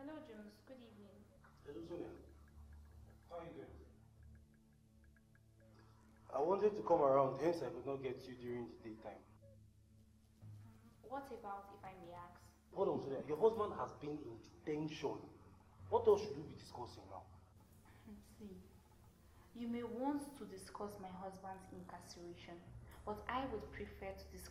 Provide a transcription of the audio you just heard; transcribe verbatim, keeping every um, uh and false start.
Hello, Jones. Good evening. Hello, Sonia. How are you doing? I wanted to come around, hence I could not get you during the daytime. What about, if I may ask? Hold on, Sonia. Your husband has been in detention. What else should we be discussing now? See, you may want to discuss my husband's incarceration, but I would prefer to discuss